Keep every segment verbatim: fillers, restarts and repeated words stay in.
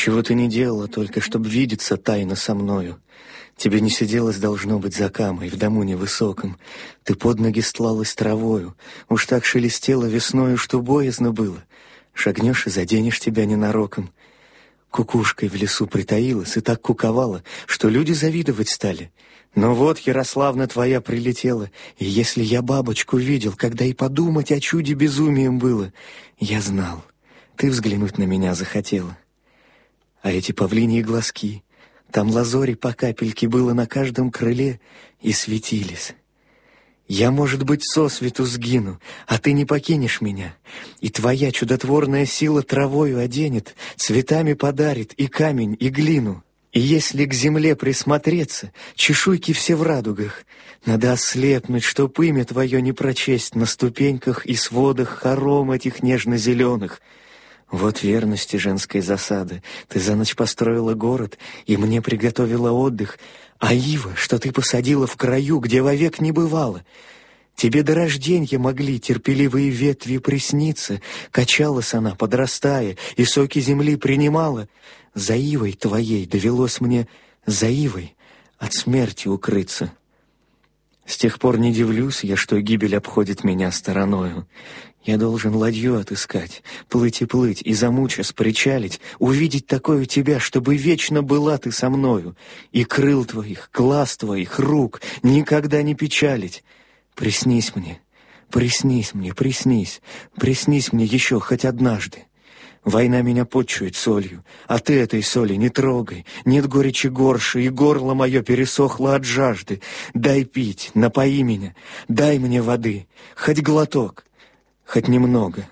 Чего ты не делала только, чтоб видеться тайно со мною? Тебе не сиделось, должно быть, за камой в дому невысоком. Ты под ноги стлалась травою, уж так шелестела весною, что боязно было. Шагнешь и заденешь тебя ненароком. Кукушкой в лесу притаилась и так куковала, что люди завидовать стали. Но вот Ярославна твоя прилетела, и если я бабочку видел, когда и подумать о чуде безумием было, я знал, ты взглянуть на меня захотела. А эти павлиньи глазки, там лазори по капельке было на каждом крыле и светились. Я, может быть, сосвету сгину, а ты не покинешь меня, и твоя чудотворная сила травою оденет, цветами подарит и камень, и глину. И если к земле присмотреться, чешуйки все в радугах, надо ослепнуть, чтоб имя твое не прочесть на ступеньках и сводах хором этих нежно-зеленых. Вот верности женской засады. Ты за ночь построила город и мне приготовила отдых, а ива, что ты посадила в краю, где вовек не бывало. Тебе до рожденья могли терпеливые ветви присниться, качалась она, подрастая, и соки земли принимала. За ивой твоей довелось мне за ивой от смерти укрыться. С тех пор не дивлюсь я, что гибель обходит меня стороною. Я должен ладью отыскать, плыть и плыть, и замучась причалить, увидеть такое тебя, чтобы вечно была ты со мною, и крыл твоих, глаз твоих, рук никогда не печалить. Приснись мне, приснись мне, приснись, приснись мне еще хоть однажды. Война меня почует солью, а ты этой соли не трогай. Нет горечи горше, и горло мое пересохло от жажды. Дай пить, напои меня, дай мне воды, хоть глоток, хоть немного.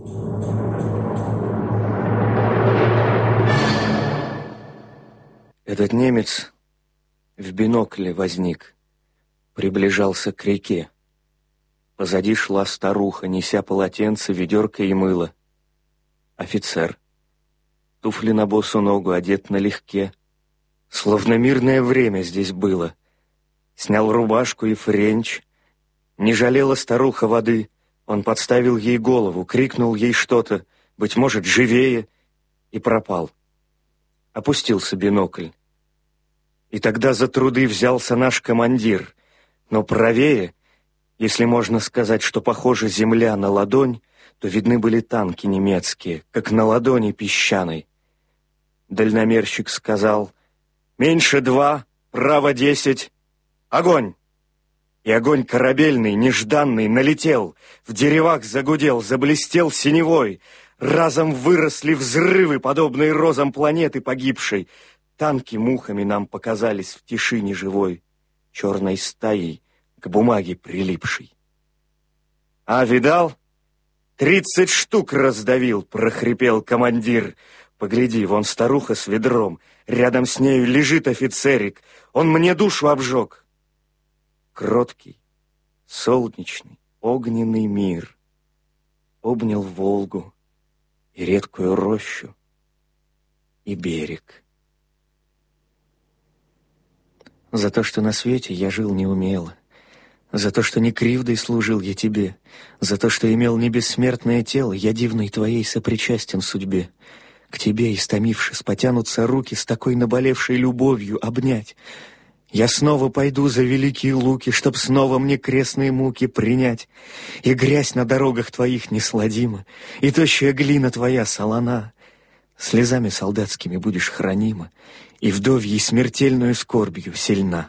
Этот немец в бинокле возник, приближался к реке. Позади шла старуха, неся полотенце, ведерко и мыло. Офицер. Туфли на босу ногу, одет налегке. Словно мирное время здесь было. Снял рубашку и френч. Не жалела старуха воды. Он подставил ей голову, крикнул ей что-то, быть может, живее, и пропал. Опустился бинокль. И тогда за труды взялся наш командир. Но правее, если можно сказать, что похожа земля на ладонь, то видны были танки немецкие, как на ладони песчаной. Дальномерщик сказал: «Меньше два, право десять, огонь!» И огонь корабельный, нежданный, налетел, в деревах загудел, заблестел синевой. Разом выросли взрывы, подобные розам планеты погибшей. Танки мухами нам показались в тиши неживой, черной стаей к бумаге прилипшей. «А, видал? Тридцать штук раздавил», — прохрипел командир. «Погляди, вон старуха с ведром, рядом с нею лежит офицерик, он мне душу обжег». Кроткий, солнечный, огненный мир обнял Волгу и редкую рощу, и берег. За то, что на свете я жил неумело, за то, что не кривдой служил я тебе, за то, что имел не бессмертное тело, я дивной твоей сопричастен судьбе. К тебе, истомившись, потянутся руки с такой наболевшей любовью обнять. Я снова пойду за великие луки, чтоб снова мне крестные муки принять. И грязь на дорогах твоих несладима, и тощая глина твоя солона. Слезами солдатскими будешь хранима, и вдовьей смертельную скорбью сильна.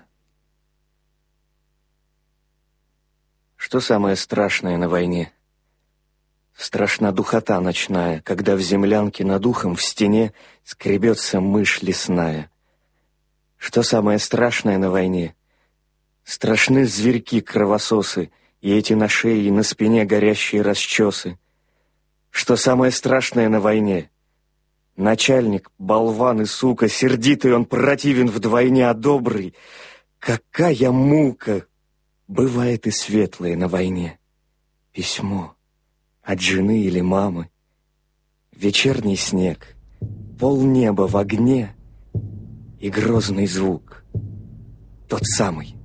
Что самое страшное на войне? Страшна духота ночная, когда в землянке над ухом в стене скребется мышь лесная. Что самое страшное на войне? Страшны зверьки-кровососы и эти на шее и на спине горящие расчесы. Что самое страшное на войне? Начальник, болван и сука, сердитый он, противен вдвойне, а добрый. Какая мука! Бывает и светлое на войне. Письмо от жены или мамы, вечерний снег, полнеба в огне и грозный звук, тот самый,